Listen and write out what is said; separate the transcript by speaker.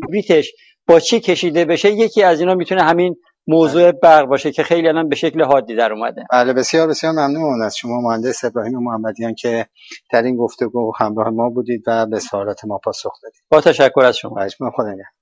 Speaker 1: بیتش با چی کشیده بشه، یکی از اینا میتونه همین موضوع برق باشه که خیلی الان به شکل حادی در اومده.
Speaker 2: بله، بسیار بسیار ممنون از شما مهندس ابراهیم محمدیان که در این گفتگو همراه ما بودید و به سوالات ما پاسخ دادید.
Speaker 1: با تشکر از شما.
Speaker 2: خواهش می‌کنم. خدا نگهدار.